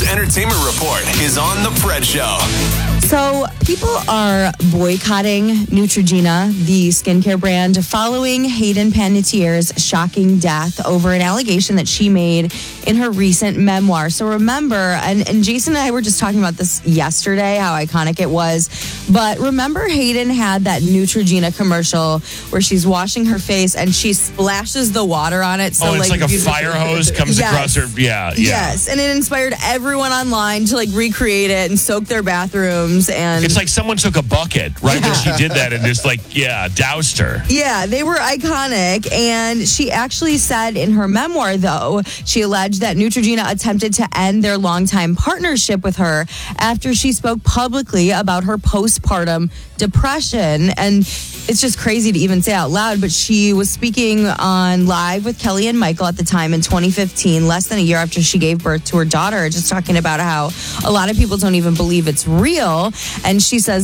Entertainment Report is on The Pred Show. So people are boycotting Neutrogena, the skincare brand, following Hayden Panettiere's shocking death over an allegation that she made in her recent memoir. So remember, and Jason and I were just talking about this yesterday, how iconic it was. But remember, Hayden had that Neutrogena commercial where she's washing her face and she splashes the water on it. So it's like a fire hose comes across her. Yeah. Yes, and it inspired everyone online to recreate it and soak their bathrooms. And it's like someone took a bucket right when she did that and just doused her. Yeah, they were iconic. And she actually said in her memoir, though, she alleged that Neutrogena attempted to end their longtime partnership with her after she spoke publicly about her postpartum depression. And it's just crazy to even say out loud, but she was speaking on Live with Kelly and Michael at the time in 2015, less than a year after she gave birth to her daughter, just talking about how a lot of people don't even believe it's real. And she says